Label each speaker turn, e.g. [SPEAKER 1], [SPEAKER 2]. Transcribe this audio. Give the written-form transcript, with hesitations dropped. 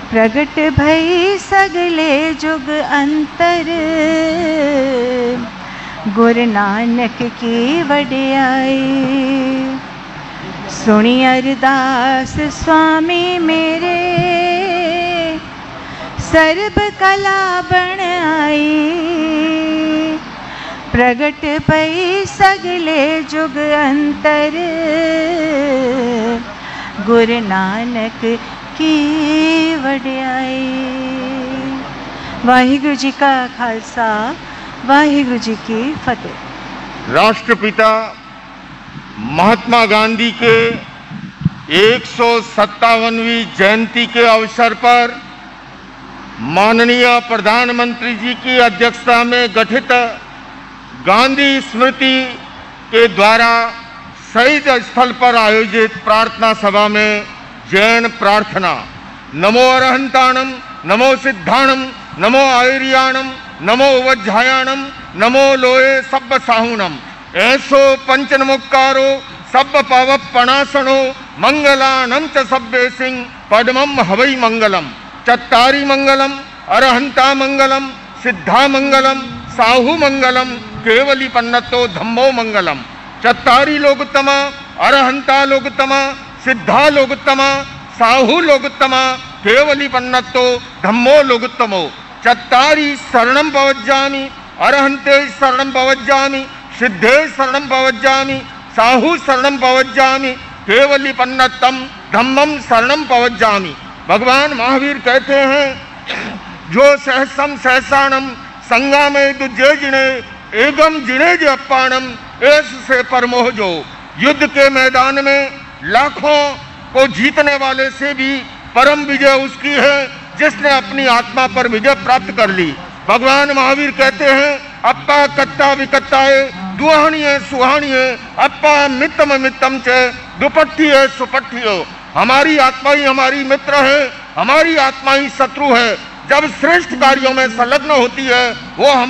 [SPEAKER 1] प्रगट भई सगले जुग अंतर, गुरु नानक की वडियाई। सुनी अरदास स्वामी मेरे, सर्ब कला बण आई। प्रगट भई सगले जुग अंतर, गुरु नानक की वडियाई। वाहिगुरु जी का खालसा, वाहिगुरु जी की फतेह।
[SPEAKER 2] राष्ट्रपिता महात्मा गांधी के 157वीं जयंती के अवसर पर माननीय प्रधानमंत्री जी की अध्यक्षता में गठित गांधी स्मृति के द्वारा शहीद स्थल पर आयोजित प्रार्थना सभा में जैन प्रार्थना नमो अरहंताणम, नमो सिद्धाणम, नमो आयर्याणम, नमो वज्जायाणम, नमो लोये सब्ब साहूणम, ऐसो पंच नमोकारो सब्ब पाव पणासनो, मंगलानम च सब्बे सिंह पद्मम हवै मंगलम। चत्तारी मंगलम, अरहंता मंगलम, सिद्धा मंगलम, साहू मंगलम, केवली पन्नतो धम्मो मंगलम। चत्तारी लोकतमा, अरहंता लोकतमा, सिद्धा लोकतमा, साहू लोकतमा, केवली पन्नतो धम्मो लोकतमो। चत्तारी शरणं पवज्जामि, अरहंते शरणं पवज्जामि, सिद्धे शरणं पवज्जामि, साहू शरणं पवज्जामि, केवली पन्नतम धम्मम शरणं पवज्जामि। भगवान महावीर कहते हैं जो सहसम सहसाणम संगा में दुजे जिणे एगम जिणे जे अप्पाणम, ऐस से परमोह जो। युद्ध के मैदान में लाखों को जीतने वाले से भी परम विजय उसकी है जिसने अपनी आत्मा पर विजय प्राप्त कर ली। भगवान महावीर कहते हैं अप्पा कत्ता विकत्ताए दुहाणीय सुहाणीय, अप्पा मित्तम मित्तम च दुपट्ठीय सुपट्ठीय। हमारी आत्मा ही हमारी मित्र है, हमारी आत्मा ही शत्रु है। जब श्रेष्ठ कार्यों में संलग्न होती है वो हम